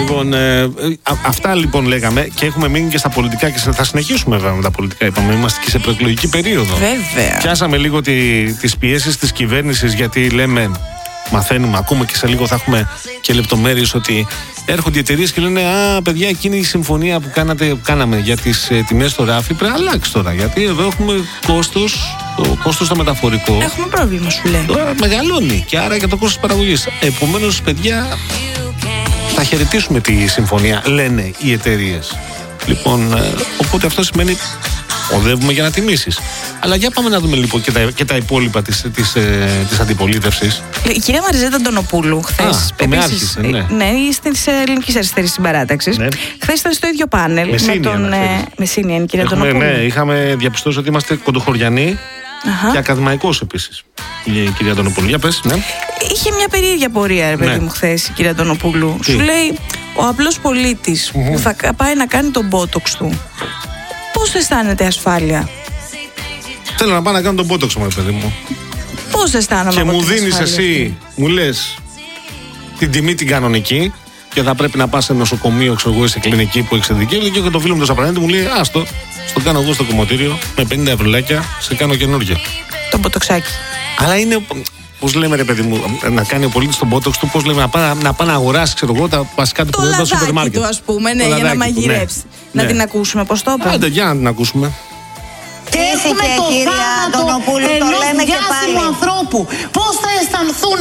Λοιπόν, αυτά λοιπόν λέγαμε και έχουμε μείνει και στα πολιτικά και θα συνεχίσουμε βέβαια με τα πολιτικά. Είπαμε, είμαστε και σε προεκλογική περίοδο. Βέβαια. Πιάσαμε λίγο τις πιέσεις της κυβέρνησης, γιατί λέμε, μαθαίνουμε, ακούμε και σε λίγο θα έχουμε και λεπτομέρειες ότι έρχονται οι εταιρείες και λένε «Α, παιδιά, εκείνη η συμφωνία που κάναμε για τις τιμές στο ράφι πρέπει να αλλάξει τώρα». Γιατί εδώ έχουμε κόστος, το κόστος το μεταφορικό. Έχουμε πρόβλημα, σου λέει. Τώρα μεγαλώνει και άρα και το κόστος παραγωγής. Επομένως, παιδιά, θα χαιρετήσουμε τη συμφωνία, λένε οι εταιρείες. Λοιπόν, οπότε αυτό σημαίνει οδεύουμε για να τιμήσεις. Αλλά για πάμε να δούμε λοιπόν και τα υπόλοιπα της αντιπολίτευσης. Η κυρία Μαριζέτα Αντωνοπούλου χθες. Με άρχισε, ναι. Ναι, της Ελληνικής Αριστερής Συμπαράταξης. Ναι. Χθες ήταν στο ίδιο πάνελ με τον Μεσίνια, η κυρία Αντωνοπούλου. Ναι, είχαμε διαπιστώσει ότι είμαστε κοντοχωριανοί και ακαδημαϊκός επίσης. Η κυρία Αντωνοπούλου. Για πες, ναι. Είχε μια περίεργη απορία, ρε παιδί μου, χθες η κυρία Αντωνοπούλου. Σου λέει, ο απλός πολίτης που θα πάει να κάνει τον μπότοξ του, πώς αισθάνεται ασφάλεια? Θέλω να πάω να κάνω τον μπότοξ μου, παιδί μου. Πώς αισθάνομαι? Και μου δίνεις εσύ, μου λες την τιμή την κανονική και θα πρέπει να πας σε νοσοκομείο, ξέρω εγώ, σε κλινική που εξειδικεύεται, και το φίλο μου το Σαπρανέτη μου λέει «Άστο, στο κάνω εγώ στο κομμωτήριο με 50 ευρουλάκια, σε κάνω καινούργιο». Το μποτοξάκι. Αλλά είναι, πώς λέμε ρε παιδί μου, να κάνει ο πολίτης τον μπότοξ του, πώς λέμε, να πάει να αγοράσει, ξέρω εγώ, τα βασικά του προϊόντα στο σούπερ μάρκετ. Το λαδάκι του, ας πούμε, ναι, για να μαγειρέψει. Να την ακούσουμε, πώς το είπε. Άντε, για να την ακούσουμε. Και έχουμε το θάνατο ενός διάσημου ανθρώπου. Πώς θα αισθανθούν